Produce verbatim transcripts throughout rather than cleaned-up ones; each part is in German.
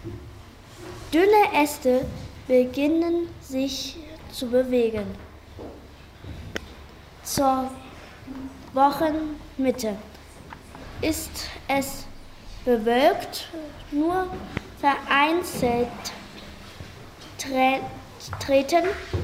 Dünne Äste beginnen sich zu bewegen. Zur Wochenmitte ist es bewölkt, nur vereinzelt tre- treten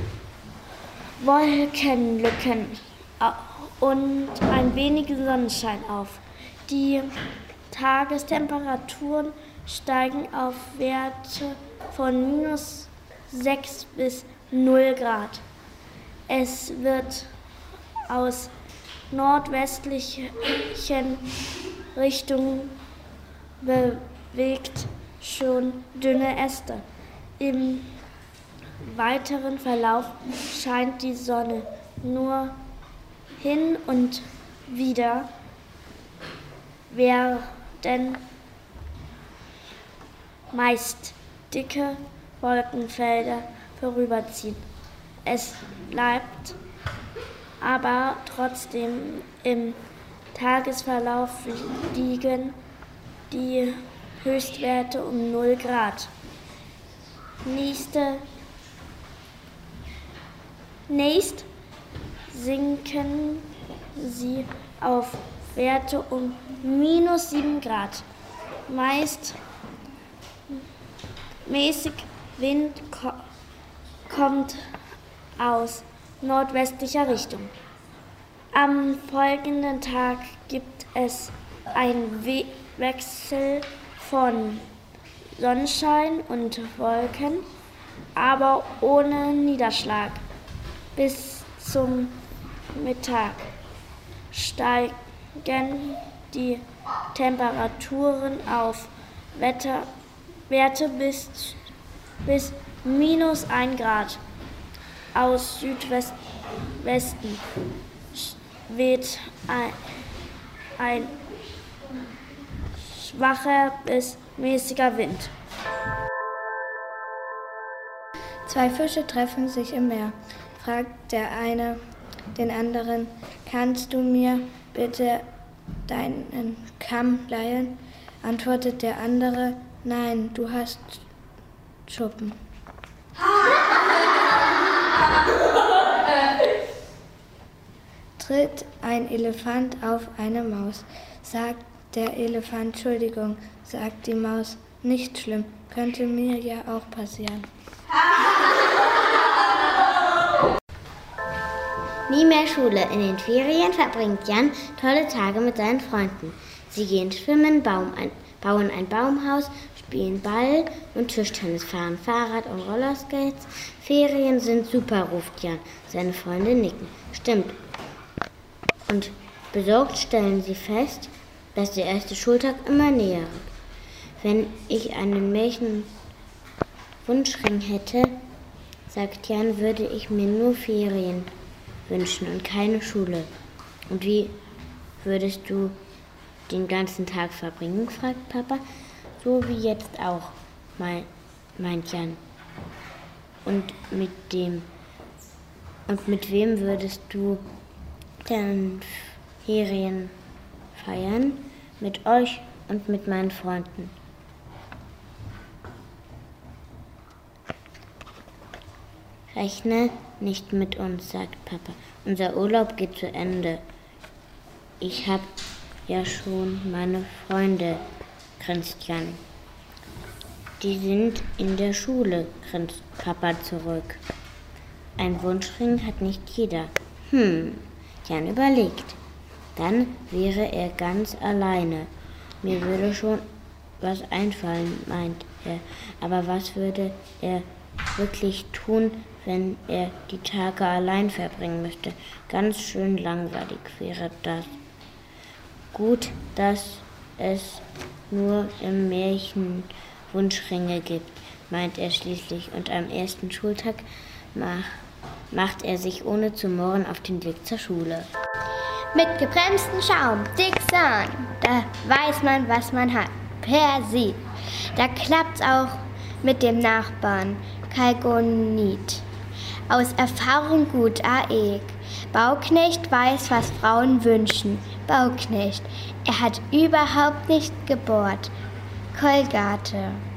Wolkenlücken und ein wenig Sonnenschein auf. Die Tagestemperaturen steigen auf Werte von minus sechs bis null Grad. Es wird aus nordwestlichen Richtungen bewegt schon dünne Äste. Im weiteren Verlauf scheint die Sonne nur hin und wieder, werden meist dicke Wolkenfelder vorüberziehen. Es bleibt aber trotzdem im Tagesverlauf liegen die Höchstwerte um null Grad. Nächste, nächst sinken sie auf Werte um minus sieben Grad. Meist mäßig Wind ko- kommt aus nordwestlicher Richtung. Am folgenden Tag gibt es einen We- Wechsel von Sonnenschein und Wolken, aber ohne Niederschlag. Bis zum Mittag steigen die Temperaturen auf Wetter, Werte bis, bis minus ein Grad. Aus Südwesten weht ein, ein schwacher bis mäßiger Wind. Zwei Fische treffen sich im Meer. Fragt der eine den anderen: Kannst du mir bitte deinen Kamm leihen? Antwortet der andere: Nein, du hast Schuppen. Tritt ein Elefant auf eine Maus. Sagt der Elefant: Entschuldigung. Sagt die Maus: Nicht schlimm, könnte mir ja auch passieren. Nie mehr Schule. In den Ferien verbringt Jan tolle Tage mit seinen Freunden. Sie gehen schwimmen, bauen ein, bauen ein Baumhaus, spielen Ball und Tischtennis, fahren Fahrrad und Rollerskates. Ferien sind super, ruft Jan. Seine Freunde nicken. Stimmt. Und besorgt stellen sie fest, dass der erste Schultag immer näher rückt. Wenn ich einen Märchenwunschring hätte, sagt Jan, würde ich mir nur Ferien wünschen und keine Schule. Und wie würdest du den ganzen Tag verbringen, fragt Papa. So wie jetzt auch, meint Jan. Und mit dem und mit wem würdest du denn Ferien feiern? Mit euch und mit meinen Freunden. Rechne nicht mit uns, sagt Papa. Unser Urlaub geht zu Ende. Ich hab ja schon meine Freunde, grinst Jan. Die sind in der Schule, grinst Papa zurück. Ein Wunschring hat nicht jeder. Hm, Jan überlegt. Dann wäre er ganz alleine. Mir würde schon was einfallen, meint er. Aber was würde er wirklich tun, wenn er die Tage allein verbringen müsste? Ganz schön langweilig wäre das. Gut, dass es nur im Märchen Wunschringe gibt, meint er schließlich. Und am ersten Schultag mach, macht er sich ohne zu murren auf den Weg zur Schule. Mit gebremstem Schaum, dick Sahn, da weiß man, was man hat. Per se. Da klappt's auch mit dem Nachbarn, Kalgonit. Aus Erfahrung gut, aeg. Bauknecht weiß, was Frauen wünschen. Bauknecht. Er hat überhaupt nicht gebohrt. Kolgate.